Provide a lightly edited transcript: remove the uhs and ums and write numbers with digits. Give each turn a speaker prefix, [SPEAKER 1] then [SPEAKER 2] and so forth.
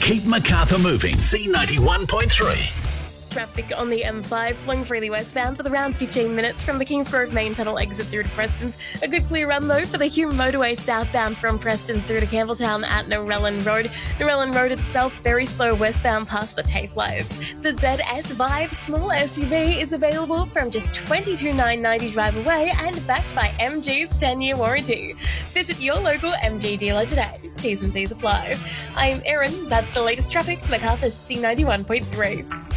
[SPEAKER 1] Keep Macarthur moving. C91.3.
[SPEAKER 2] Traffic on the M5 flowing freely westbound for around 15 minutes from the Kingsgrove Main Tunnel exit through to Preston's. A good clear run though for the Hume Motorway southbound from Preston through to Campbelltown at Narellan Road. Narellan Road itself very slow westbound past the TAFE lights. The ZS Vibe small SUV is available from just $22,990 drive away and backed by MG's 10-year warranty. Visit your local MG dealer today. T's and C's apply. I'm Erin. That's the latest traffic. Macarthur's C91.3.